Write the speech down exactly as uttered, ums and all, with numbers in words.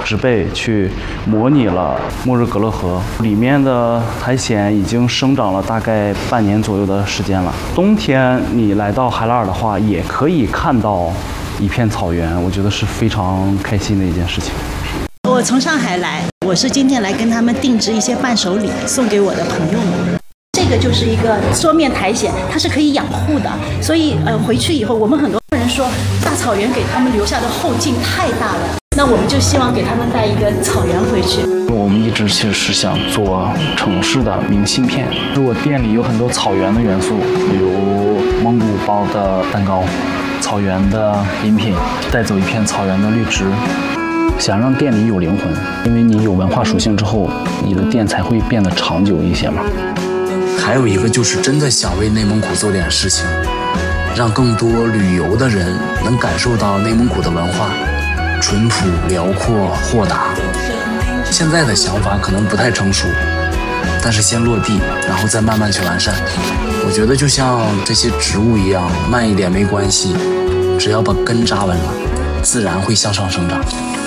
植被去模拟了末日格勒河里面的苔藓，已经生长了大概半年左右的时间了。冬天你来到海拉尔的话，也可以看到一片草原，我觉得是非常开心的一件事情。 我从上海来，我是今天来跟他们定制一些伴手礼，送给我的朋友们。这个就是一个桌面苔藓，它是可以养护的，所以呃回去以后，我们很多人说大草原给他们留下的后劲太大了，那我们就希望给他们带一个草原回去。 我们一直其实是想做城市的明信片，如果店里有很多草原的元素，比如蒙古包的蛋糕、草原的饮品，带走一片草原的绿植。想让店里有灵魂，因为你有文化属性之后，你的店才会变得长久一些嘛。 还有一个就是真的想为内蒙古做点事情，让更多旅游的人能感受到内蒙古的文化，淳朴、辽阔、豁达。现在的想法可能不太成熟，但是先落地，然后再慢慢去完善。我觉得就像这些植物一样，慢一点没关系，只要把根扎稳了，自然会向上生长。